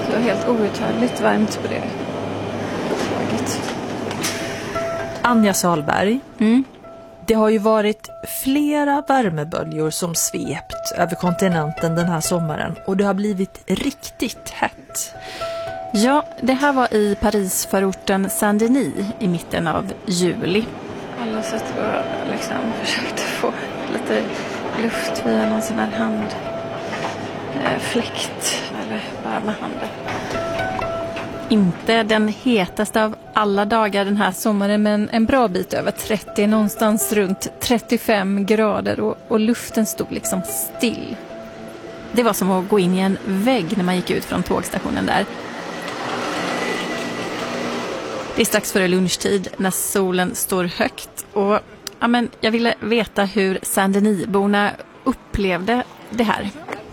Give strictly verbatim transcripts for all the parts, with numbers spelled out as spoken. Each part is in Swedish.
Det var helt outhärdligt varmt på det taget. Anja Salberg. Mm. Det har ju varit flera värmeböljor som svept över kontinenten den här sommaren och det har blivit riktigt hett. Ja, det här var i Parisförorten Saint-Denis i mitten av juli. Alla sätt var liksom försökte få lite luft via någon sån här handfläkt eller bara med handen. Inte den hetaste av alla dagar den här sommaren, men en bra bit över trettio, någonstans runt trettiofem grader och, och luften stod liksom still. Det var som att gå in i en vägg när man gick ut från tågstationen där. Det är strax före lunchtid när solen står högt och ja, men jag ville veta hur Saint-Denis-borna upplevde det här.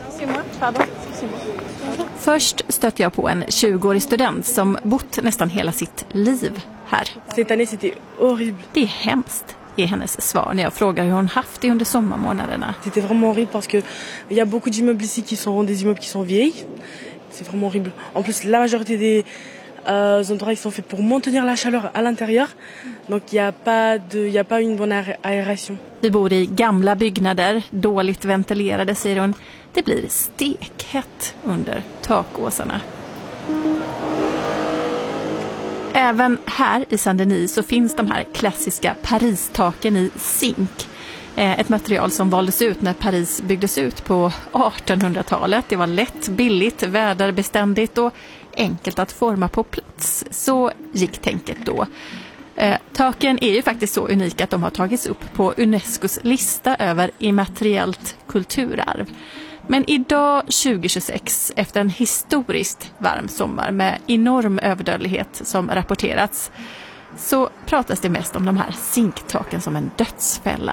Först stötte jag på en tjugoårig student som bott nästan hela sitt liv här. Det är hemskt, är hennes svar när jag frågar hur hon haft det under sommarmånaderna. C'était vraiment horrible parce que il y a beaucoup d'immeubles ici qui sont des immeubles qui sont vieilles. C'est vraiment horrible. En plus la majorité des euh, endroits ils sont faits pour maintenir la chaleur à l'intérieur. Donc il y a pas de il y a pas une bonne aération. Vi bor i gamla byggnader, dåligt ventilerade, säger hon. Det blir stekhett under takåsarna. Även här i Saint-Denis så finns de här klassiska Paris-taken i zink. Ett material som valdes ut när Paris byggdes ut på artonhundratalet. Det var lätt, billigt, väderbeständigt och enkelt att forma på plats. Så gick tänket då. Eh, taken är ju faktiskt så unika att de har tagits upp på Unescos lista över immateriellt kulturarv. Men idag tjugohundratjugosex, efter en historiskt varm sommar med enorm överdödlighet som rapporterats, så pratas det mest om de här zinktaken som en dödsfälla.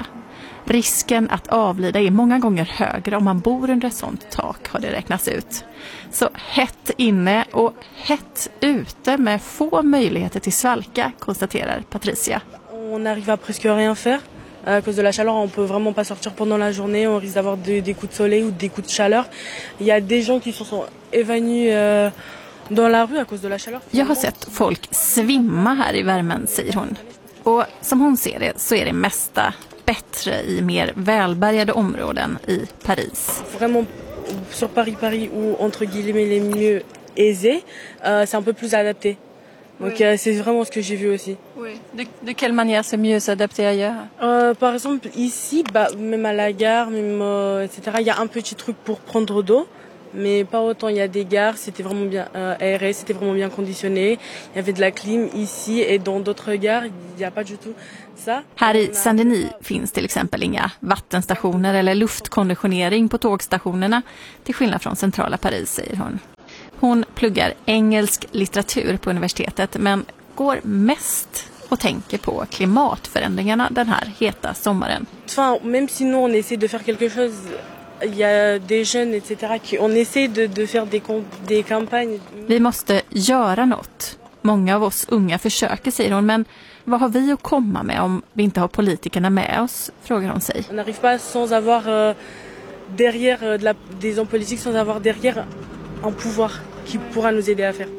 Risken att avlida är många gånger högre om man bor under ett sånt tak, har det räknats ut. Så hett inne och hett ute med få möjligheter till svalka, konstaterar Patricia. On arrive à presque rien faire. À cause de la chaleur, on peut vraiment pas sortir pendant la journée. On risque d'avoir des, des coups de soleil ou des coups de chaleur. Il y a des gens qui se sont évanouis euh, dans la rue à cause de la chaleur. Jag har sett folk svimma här i värmen, säger hon. Och som hon ser det så är det mesta bättre i mer välbärgade områden i Paris. Vraiment sur Paris, Paris ou entre guillemets les mieux aisés, euh, c'est un peu plus adapté. Donc oui. euh, c'est vraiment ce que j'ai vu aussi. Oui. De, de quelle manière c'est mieux s'adapter ailleurs? euh, Par exemple ici, bah, même à la gare, même, euh, et cetera. Il y a un petit truc pour prendre d'eau. Mais pas autant, il y a des gares, c'était vraiment bien euh, aéré, c'était vraiment bien conditionné. Il y avait de la clim ici et dans d'autres gares, il n'y a pas du tout ça. Här i Saint-Denis finns till exempel inga vattenstationer eller luftkonditionering på tågstationerna, till skillnad från centrala Paris, säger hon. Hon pluggar engelsk litteratur på universitetet men går mest och tänker på klimatförändringarna den här heta sommaren. Enfin, même si nous on essaie de faire quelque chose. Il y a des jeunes et cetera qui on essaie de de faire des des campagnes. Vi måste göra något. Många av oss unga försöker, säger hon, men vad har vi att komma med om vi inte har politikerna med oss, frågar hon sig. On n'arrive pas sans avoir euh, derrière euh, de la, des hommes politiques sans avoir derrière un pouvoir qui pourra nous aider à faire.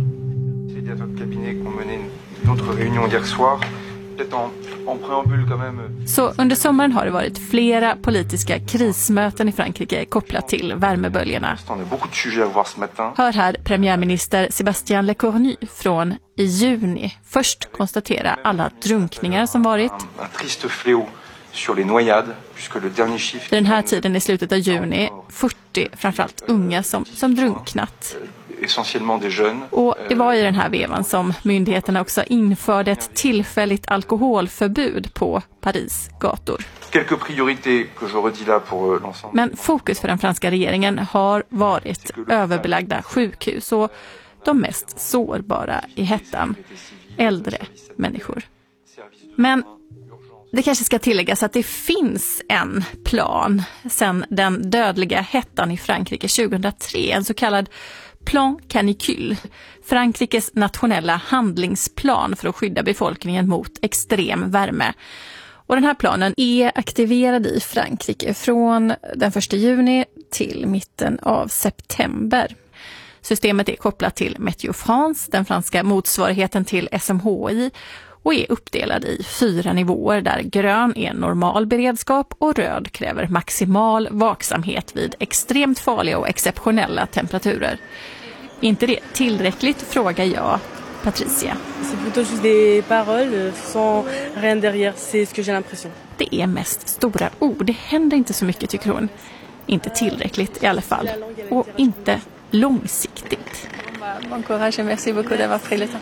C'est le directeur de cabinet qu'on menait une autre réunion hier soir. En, en préambule quand même. Så under sommaren har det varit flera politiska krismöten i Frankrike kopplat till värmeböljorna. Hör här premiärminister Sébastien Lecornu från i juni först konstatera alla drunkningar som varit. Vid den här tiden i slutet av juni fyrtio framförallt unga som, som drunknat. Och det var i den här vevan som myndigheterna också införde ett tillfälligt alkoholförbud på Paris gator. Men fokus för den franska regeringen har varit överbelagda sjukhus och de mest sårbara i hettan, äldre människor. Men det kanske ska tilläggas att det finns en plan sedan den dödliga hettan i Frankrike tjugohundratre, en så kallad Plan Canicule, Frankrikes nationella handlingsplan för att skydda befolkningen mot extrem värme. Och den här planen är aktiverad i Frankrike från den första juni till mitten av september. Systemet är kopplat till Météo France, den franska motsvarigheten till S M H I, och är uppdelad i fyra nivåer där grön är normal beredskap och röd kräver maximal vaksamhet vid extremt farliga och exceptionella temperaturer. Inte det tillräckligt, frågar jag Patricia. C'est plutôt juste des paroles sans rien derrière, c'est ce que j'ai l'impression. Det är mest stora ord, det händer inte så mycket tycker hon. Inte tillräckligt i alla fall. Och inte långsiktigt. Bon courage et merci beaucoup d'avoir pris le temps.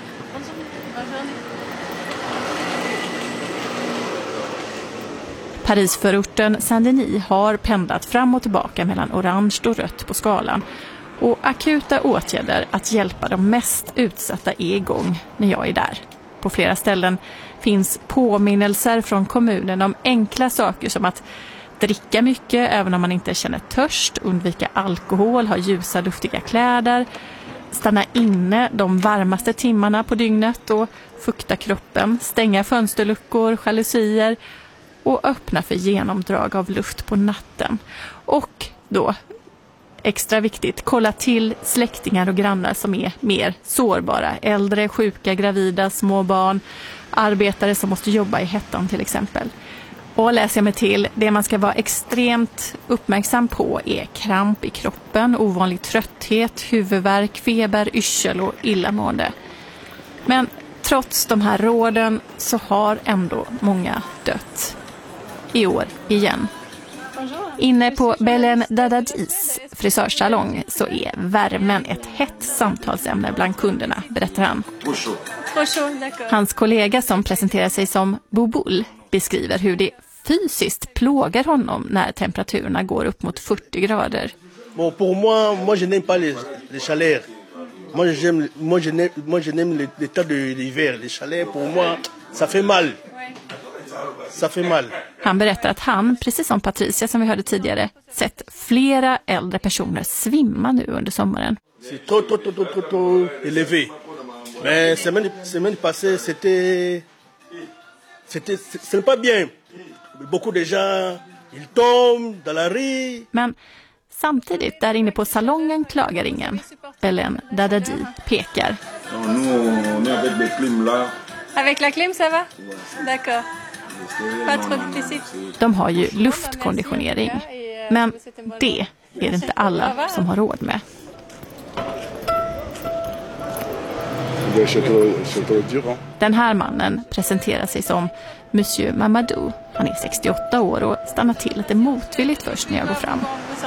Parisförorten Saint-Denis har pendlat fram och tillbaka mellan orange och rött på skalan. Och akuta åtgärder att hjälpa de mest utsatta är igång när jag är där. På flera ställen finns påminnelser från kommunen om enkla saker som att dricka mycket även om man inte känner törst, undvika alkohol, ha ljusa luftiga kläder, stanna inne de varmaste timmarna på dygnet och fukta kroppen, stänga fönsterluckor, jalusier och öppna för genomdrag av luft på natten. Och då, extra viktigt, kolla till släktingar och grannar som är mer sårbara, äldre, sjuka, gravida, små barn, arbetare som måste jobba i hettan till exempel. Och läser jag mig till, det man ska vara extremt uppmärksam på är kramp i kroppen, ovanlig trötthet, huvudvärk, feber, yrsel och illamående. Men trots de här råden så har ändå många dött. I år igen. Inne på Belen Dadadis frisörsalong så är värmen ett hett samtalsämne bland kunderna, berättar han. Hans kollega som presenterar sig som Bouboul beskriver hur det fysiskt plågar honom när temperaturerna går upp mot fyrtio grader. Bon, pour moi, moi je n'aime pas les, les chaleurs. Moi j'aime, moi je n'aime, moi je n'aime l'état de l'hiver. Les chaleurs pour moi, ça fait mal. Ça fait mal. Han berättar att han, precis som Patricia som vi hörde tidigare, sett flera äldre personer svimma nu under sommaren. C'est trop, trop, trop, trop, trop élevé. Mais semaine, semaine passée, c'était, c'était, c'est pas bien. Beaucoup de gens, ils tombent dans la rue. Men samtidigt, där inne på salongen klagar ingen. Belen Dadadi pekar. Avec la clim, ça va? D'accord. Pas trop difficile. De har ju luftkonditionering. Men det är det inte alla som har råd med. Den här mannen presenterar sig som Monsieur Mamadou. Han är sextioåtta år och stannar till lite motvilligt först när jag går fram.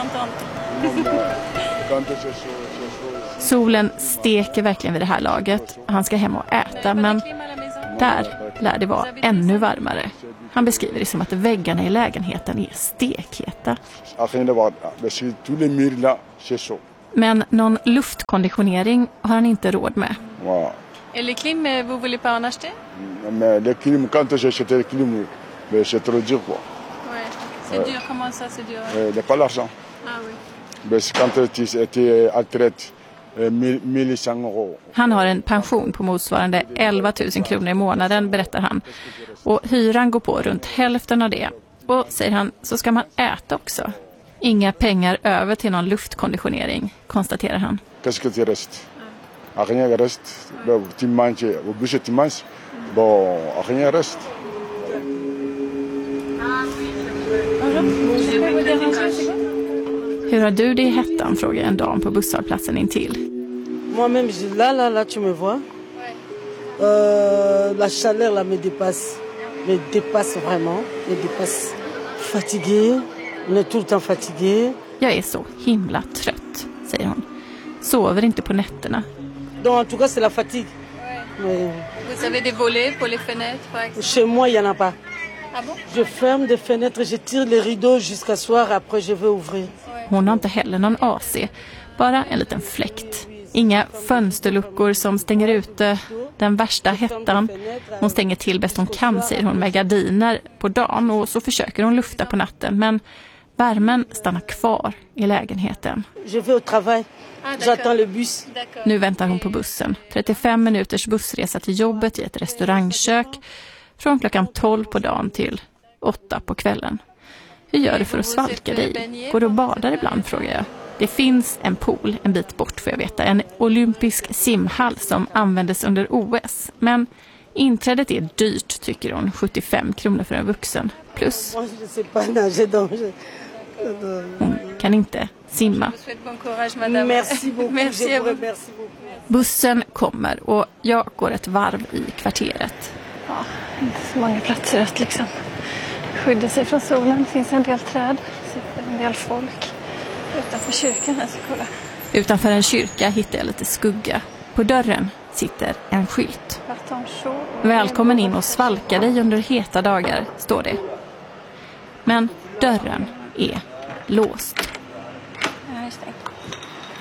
Solen steker verkligen vid det här laget. Han ska hem och äta, men där lär det vara ännu varmare. Han beskriver det som att väggarna i lägenheten är stekheta. Men någon luftkonditionering har han inte råd med. Et les clim, vous voulez pas en acheter? Mais les clim, quand j'ai acheté les clim, c'est trop dur quoi. Ouais. C'est dur, comment ça c'est dur? Il n'y a pas l'argent. Ah oui. Mais quand tu étais à traite, mille cent euro. Han har en pension på motsvarande elva tusen kronor i månaden, berättar han. Och hyran går på runt hälften av det. Och säger han, så ska man äta också. Inga pengar över till någon luftkonditionering, konstaterar han. Qu'est-ce que tu restes? Rien reste. Tu manges, au boucher tu manges. Bon, rien reste. Hur har du det i hettan, frågar en dam på busshållplatsen intill. Moi-même, je, là, là, là, tu me vois. Euh, la chaleur, là, me dépasse. Me dépasse vraiment. Me dépasse. Fatigué. On est tout le temps fatigué. Jag är så himla trött, säger hon. Sover inte på nätterna. Donc, en tout cas, c'est la fatigue. Mais... Vous avez des volets pour les fenêtres, par exemple? Chez moi, il n'y en a pas. Ah bon? Je ferme des fenêtres, je tire les rideaux jusqu'à soir, après je vais ouvrir. Hon har inte heller någon A C, bara en liten fläkt. Inga fönsterluckor som stänger ute den värsta hettan. Hon stänger till bäst hon kan, säger hon, med gardiner på dagen, och så försöker hon lufta på natten. Men värmen stannar kvar i lägenheten. Je vais au travail. J'attends le bus. Nu väntar hon på bussen. trettiofem minuters bussresa till jobbet i ett restaurangkök. Från klockan tolv på dagen till åtta på kvällen. Hur gör du för att svalka dig? Går du och badar ibland, frågar jag. Det finns en pool en bit bort, för jag veta, en olympisk simhall som användes under O S. Men inträdet är dyrt, tycker hon, sjuttiofem kronor för en vuxen plus. Hon kan inte simma. Bussen kommer och jag går ett varv i kvarteret. Ja, inte så många platser att liksom skydda sig från solen. Det finns en del träd, sitter en del folk. Utanför kyrkan här så kolla. Utanför en kyrka hittar jag lite skugga. På dörren sitter en skylt. Välkommen in och svalka dig under heta dagar, står det. Men dörren är låst.